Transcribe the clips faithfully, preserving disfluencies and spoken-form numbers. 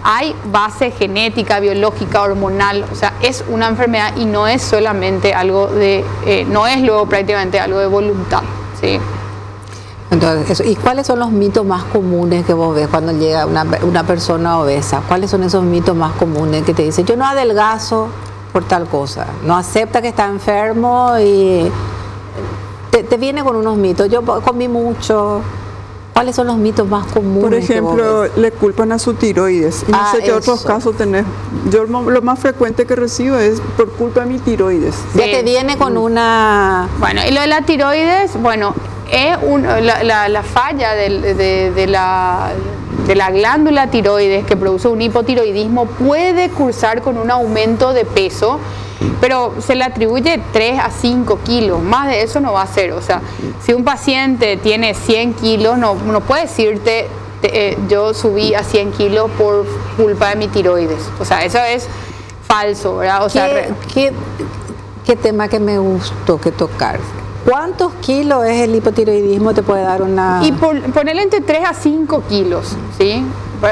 hay base genética, biológica, hormonal, o sea, es una enfermedad y no es solamente algo de, eh, no es luego prácticamente algo de voluntad, ¿sí? Entonces, eso. ¿Y cuáles son los mitos más comunes que vos ves cuando llega una, una persona obesa? ¿Cuáles son esos mitos más comunes que te dicen, yo no adelgazo por tal cosa, no acepta que está enfermo y te, te viene con unos mitos, yo comí mucho? ¿Cuáles son los mitos más comunes? Por ejemplo, le culpan a su tiroides. Y no ah, sé qué eso. otros casos tenés. Yo lo más frecuente que recibo es por culpa de mi tiroides. Sí. Ya te viene con una... Bueno, y lo de la tiroides, bueno, es un, la, la, la falla de, de, de, la, de la glándula tiroides que produce un hipotiroidismo puede cursar con un aumento de peso, pero se le atribuye tres a cinco kilos, más de eso no va a ser. O sea, si un paciente tiene cien kilos, no, no puede decirte, te, eh, yo subí a cien kilos por culpa de mi tiroides. O sea, eso es falso, ¿verdad? O sea, ¿Qué, qué, qué tema que me gustó que tocar? ¿Cuántos kilos es el hipotiroidismo? Te puede dar una... Y por, ponerle entre tres a cinco kilos, ¿sí?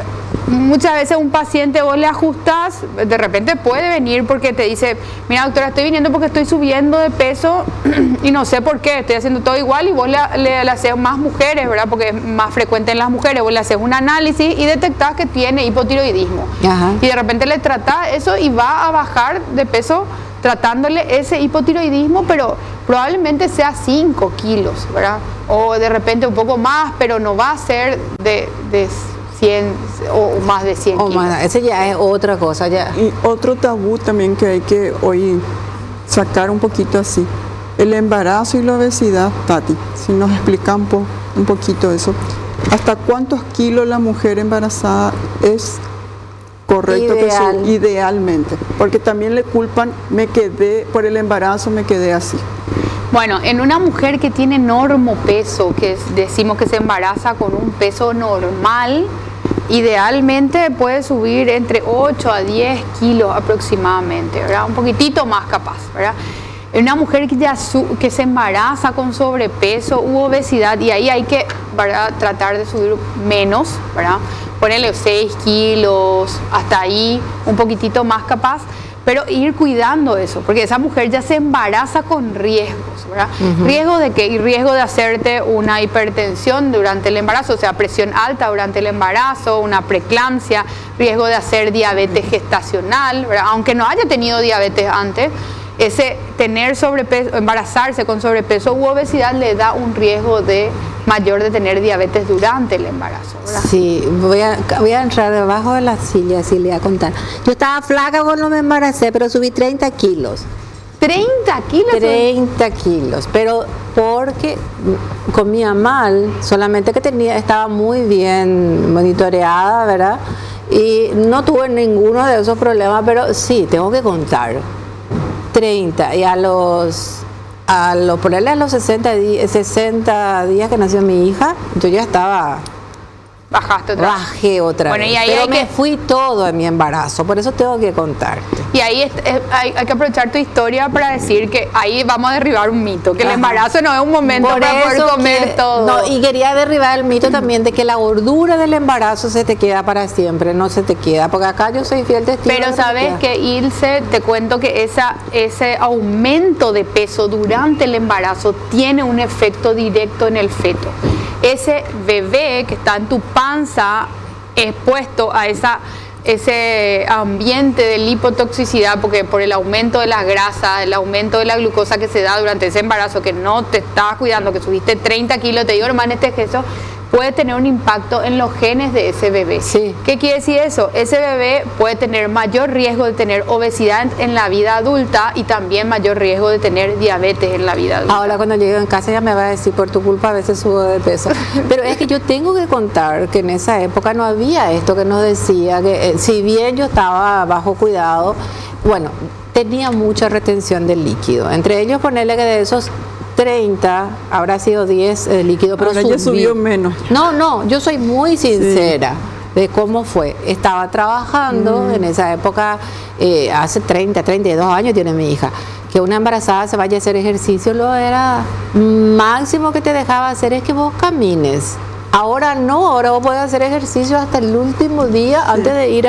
Muchas veces un paciente vos le ajustás, de repente puede venir porque te dice, mira doctora, estoy viniendo porque estoy subiendo de peso y no sé por qué, estoy haciendo todo igual, y vos le, le, le haces más mujeres, ¿verdad? Porque es más frecuente en las mujeres, vos le haces un análisis y detectás que tiene hipotiroidismo. Ajá. Y de repente le tratás eso y va a bajar de peso tratándole ese hipotiroidismo, pero probablemente sea cinco kilos, ¿verdad? O de repente un poco más, pero no va a ser de... de cien o más de cien oh, kilos. Man, ese ya es otra cosa ya. Y otro tabú también que hay que hoy sacar un poquito así, el embarazo y la obesidad. Tati, si nos explica un, po, un poquito eso, ¿hasta cuántos kilos la mujer embarazada es correcto Ideal. que su, idealmente? Porque también le culpan, me quedé por el embarazo, me quedé así. Bueno, en una mujer que tiene normopeso, que es, decimos que se embaraza con un peso normal, idealmente puede subir entre ocho a diez kilos aproximadamente, ¿verdad? Un poquitito más capaz, ¿verdad? En una mujer que, ya su, que se embaraza con sobrepeso u obesidad, y ahí hay que, ¿verdad?, tratar de subir menos, ¿verdad? Ponerle seis kilos, hasta ahí, un poquitito más capaz, pero ir cuidando eso, porque esa mujer ya se embaraza con riesgos, ¿verdad? Uh-huh. ¿Riesgo de qué? Y riesgo de hacerte una hipertensión durante el embarazo, o sea, presión alta durante el embarazo, una preeclampsia, riesgo de hacer diabetes gestacional, ¿verdad? Aunque no haya tenido diabetes antes, ese tener sobrepeso, embarazarse con sobrepeso u obesidad le da un riesgo de mayor de tener diabetes durante el embarazo, ¿verdad? Sí, voy a, voy a entrar debajo de la silla, así le voy a contar. Yo estaba flaca cuando me embaracé, pero subí treinta kilos. ¿treinta kilos? treinta kilos, pero porque comía mal, solamente que tenía, estaba muy bien monitoreada, ¿verdad? Y no tuve ninguno de esos problemas, pero sí, tengo que contar. treinta, y a los... A lo, ponerle a los sesenta, sesenta días que nació mi hija, yo ya estaba... Bajaste otra vez. Bajé otra bueno, vez. Y ahí pero hay me que... fui todo en mi embarazo, por eso tengo que contarte. Y ahí es, es, hay, hay que aprovechar tu historia para decir que ahí vamos a derribar un mito, que Ajá. el embarazo no es un momento por para poder comer que, todo. No, y quería derribar el mito también de que la gordura del embarazo se te queda para siempre, no se te queda, porque acá yo soy fiel testigo. Pero sabes que, Ilse, te cuento que esa, ese aumento de peso durante el embarazo tiene un efecto directo en el feto. Ese bebé que está en tu panza expuesto a esa, ese ambiente de lipotoxicidad, porque por el aumento de las grasas, el aumento de la glucosa que se da durante ese embarazo, que no te estabas cuidando, que subiste treinta kilos, te digo, hermano, este gesto puede tener un impacto en los genes de ese bebé. Sí. ¿Qué quiere decir eso? Ese bebé puede tener mayor riesgo de tener obesidad en la vida adulta y también mayor riesgo de tener diabetes en la vida adulta. Ahora cuando llego en casa ya me va a decir, por tu culpa a veces subo de peso. Pero es que yo tengo que contar que en esa época no había esto que nos decía, que eh, si bien yo estaba bajo cuidado, bueno, tenía mucha retención del líquido. Entre ellos ponerle que de esos treinta, habrá sido diez eh, líquido, pero ahora subí. ya subió menos. No, no, yo soy muy sincera sí. de cómo fue. Estaba trabajando mm. en esa época, eh, hace treinta, treinta y dos años tiene mi hija, que una embarazada se vaya a hacer ejercicio, lo era máximo que te dejaba hacer es que vos camines. Ahora no, ahora vos podés hacer ejercicio hasta el último día antes de ir a